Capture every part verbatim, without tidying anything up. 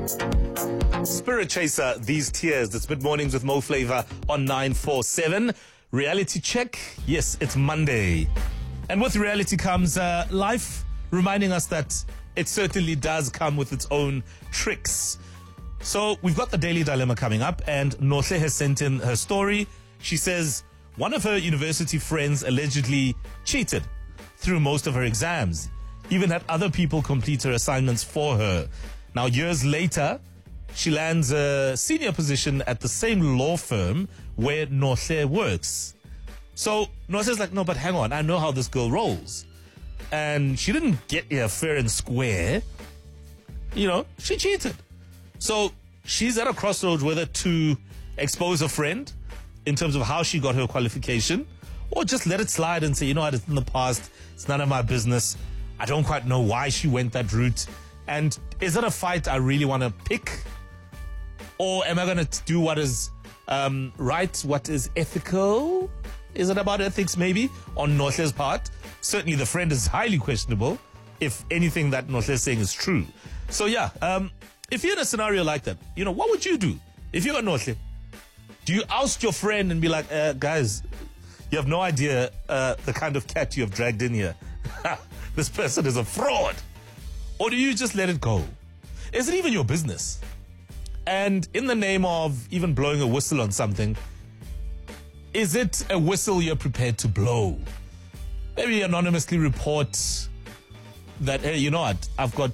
Spirit Chaser, These Tears. That's Mid Mornings with Mo Flava on nine four seven. Reality check. Yes, it's Monday. And with reality comes uh, life, reminding us that it certainly does come with its own tricks. So we've got the Daily Dilemma coming up, and Nohle has sent in her story. She says one of her university friends allegedly cheated through most of her exams, even had other people complete her assignments for her. Now, years later, she lands a senior position at the same law firm where Nohle works. So Nohle's like, no, but hang on, I know how this girl rolls. And she didn't get here fair and square. You know, she cheated. So she's at a crossroads whether to expose a friend in terms of how she got her qualification, or just let it slide and say, you know what, it's in the past, it's none of my business. I don't quite know why she went that route. And is it a fight I really want to pick? Or am I going to do what is um, right, what is ethical? Is it about ethics maybe on Nohle's part? Certainly the friend is highly questionable if anything that Nohle is saying is true. So yeah, um, if you're in a scenario like that, you know, what would you do if you're a Nohle? Do you oust your friend and be like, uh, guys, you have no idea uh, the kind of cat you have dragged in here. This person is a fraud. Or do you just let it go? Is it even your business? And in the name of even blowing a whistle on something, is it a whistle you're prepared to blow? Maybe anonymously report that, hey, you know what, I've got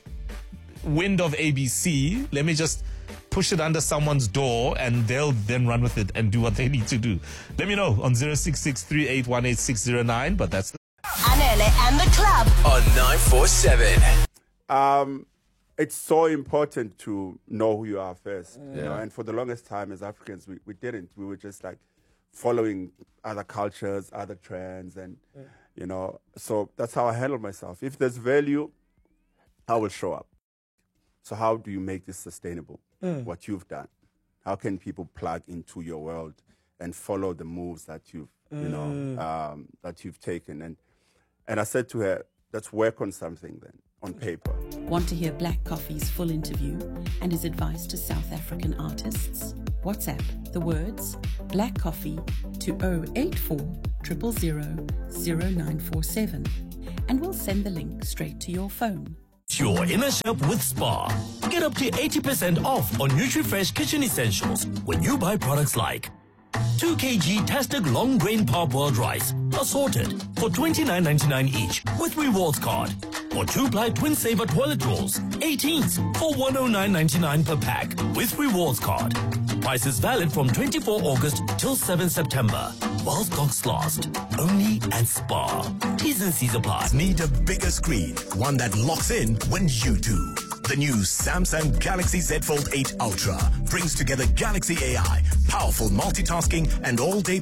wind of A B C. Let me just push it under someone's door and they'll then run with it and do what they need to do. Let me know on zero six six three eight one eight six zero nine, but that's the Anele and the club on nine four seven. Um, it's so important to know who you are first, yeah. you know. And for the longest time, as Africans, we, we didn't. We were just like following other cultures, other trends, and yeah. you know. So that's how I handle myself. If there's value, I will show up. So how do you make this sustainable? Mm. What you've done, how can people plug into your world and follow the moves that you've, mm. you know, um, that you've taken? And and I said to her, let's work on something then. On paper. Want to hear Black Coffee's full interview and his advice to South African artists? WhatsApp the words Black Coffee to zero eight four zero zero zero zero nine four seven and we'll send the link straight to your phone. Your inner shop with Spar. Get up to eighty percent off on NutriFresh kitchen essentials when you buy products like two kilograms Tastic long grain parboiled rice, assorted, for twenty-nine ninety-nine each with rewards card. Or two-ply Twin Saver toilet rolls, eighteens, for one oh nine ninety-nine per pack with rewards card. Price is valid from twenty-fourth August till seventh September. While stocks last. Only at Spar. T's and C's apply. Need a bigger screen, one that locks in when you do. The new Samsung Galaxy Z Fold eight Ultra brings together Galaxy A I, powerful multitasking, and all-day